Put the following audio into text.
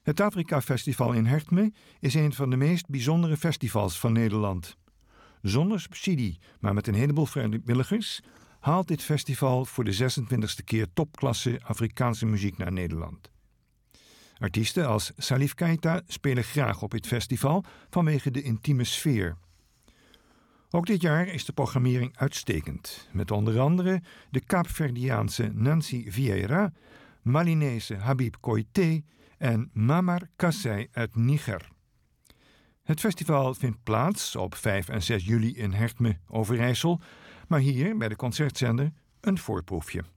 Het Afrika Festival in Hertme is een van de meest bijzondere festivals van Nederland. Zonder subsidie, maar met een heleboel vrijwilligers, haalt dit festival voor de 26e keer topklasse Afrikaanse muziek naar Nederland. Artiesten als Salif Keita spelen graag op dit festival vanwege de intieme sfeer. Ook dit jaar is de programmering uitstekend, met onder andere de Kaapverdiaanse Nancy Vieira, Malinese Habib Koité en Mamar Kassai uit Niger. Het festival vindt plaats op 5 en 6 juli in Hertme, Overijssel, maar hier bij de concertzender een voorproefje.